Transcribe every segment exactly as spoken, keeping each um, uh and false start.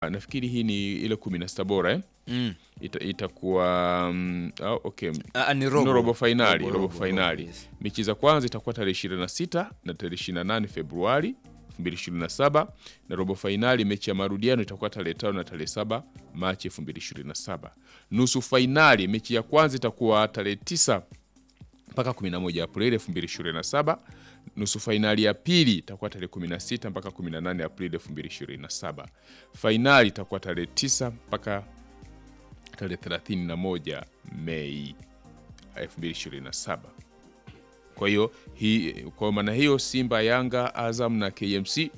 nafikiri hii ni ile kumi na sita bora eh? Mm. Ita, itakuwa um, oh, okay. Ah, ni robo. No, robo finali, robo, robo, finali. robo, yes. Mechi za kwanza itakuwa tarehe ishirini na sita na tarehe ishirini na nane Februari elfu mbili ishirini na saba na robo finali mechi ya marudiano itakuwa tarehe tano na tarehe saba Machi elfu mbili ishirini na saba. Nusu finali mechi ya kwanza itakuwa tarehe tisa mpaka kumi na moja Aprili elfu mbili ishirini na saba. Nusu finali ya pili itakuwa tarehe kumi na sita mpaka kumi na nane Aprili elfu mbili ishirini na saba. Finali itakuwa tarehe tisa mpaka tarehe thelathini na moja Mei elfu mbili ishirini na saba. Kwa hiyo hii, kwa maana hiyo Simba, Yanga, Azam na K M C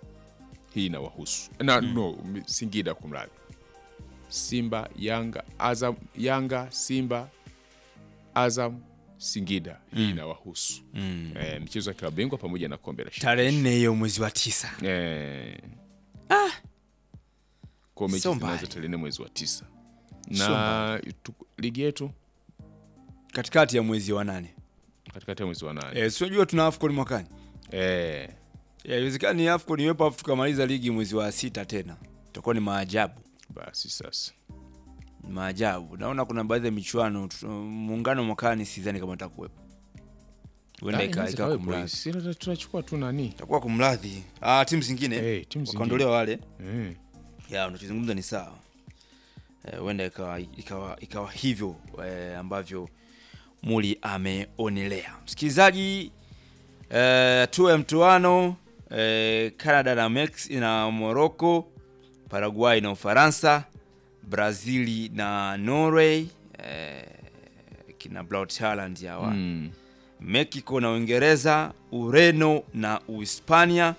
hii inawahusu. Na mm. no, Singida kumradhi. Simba, Yanga, Azam, Yanga, Simba, Azam, Singida hii mm. inawahusu. Mm. Eh, mchezo wa klabu bingwa pamoja na kombe la shirikisho. Tarehe nne hiyo mwezi wa tisa. Eh. Ah. Kwa mechi zinaanza tarehe nne mwezi wa tisa. Na tu, ligi yetu katikati ya mwezi wa nane. Katikati ya mwezi wa nane. Eh, sio jua tuna AFCON mwakani. Eh. Ya inawezekana ni AFCON iwepo afu tukamaliza ligi mwezi wa sita tena. Itakuwa ni maajabu. Basi sasa. Maajabu. Naona kuna baadhi ya michuano muungano mwakani sidhani kama itakuwepo. Huenda ikaika kumradhi. Sisi tunachukua tu nani? Itakuwa kumradhi. Ah, timu zingine. Eh, timu zingine. Wakaondolewa wale. Eh. Ya unachozungumza ni sawa. Huenda eh, ikawa ikawa ikawa hivyo eh, ambavyo Muli ameonelea. Msikilizaji, eh, tuwe mtuano eh, Canada na Mexico na Morocco, Paraguay na Ufaransa, Brazili na Norway, eh, kina Braut Haaland hawa. Mm. Mexico na Uingereza, Ureno na Uhispania,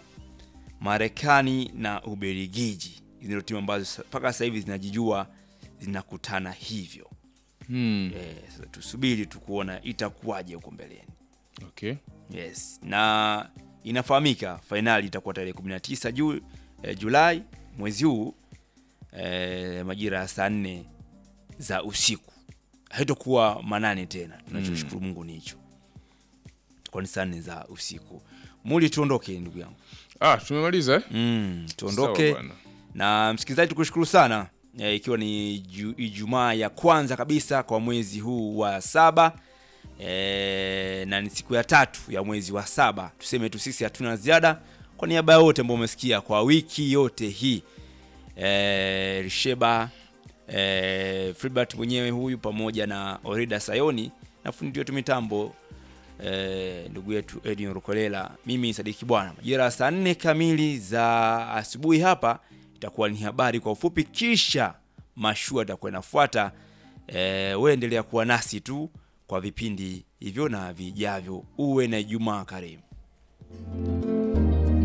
Marekani na Ubelgiji. Hizo ndio timu ambazo mpaka sasa hivi zinajijua zinakutana hivyo. Hmm. Eh, sasa tusubiri tukuona itakuwaje huko mbeleni. Okay. Yes. Na inafahamika finali itakuwa tarehe kumi na tisa Ju, eh, Julai mwezi huu eh, majira ya saa nne za usiku. Haitakuwa manane tena. Tunachoshukuru hmm. Mungu ni hicho. Kwa ni saa nne za usiku. Muli tuondoke ndugu yangu. Ah, tumemaliza eh? Mm, tuondoke. Na msikilizaji tukushukuru sana. E, ikiwa ni Ijumaa ya kwanza kabisa kwa mwezi huu wa saba e, na ni siku ya tatu ya mwezi wa saba. Tuseme tu sisi hatuna ziada kwa niaba ya wote ambao umesikia kwa wiki yote hii. E, Risheba e, Freebert mwenyewe huyu pamoja na Orida Sayoni na fundi wetu mitambo e, ndugu yetu Edin Rukolela. Mimi Sadiki Bwana. Majira saa nne kamili za asubuhi hapa itakuwa ni habari kwa ufupi, kisha mashua itakuwa inafuata. Eh, wewe endelea kuwa nasi tu kwa vipindi hivyo na vijavyo. Uwe na Ijumaa karimu.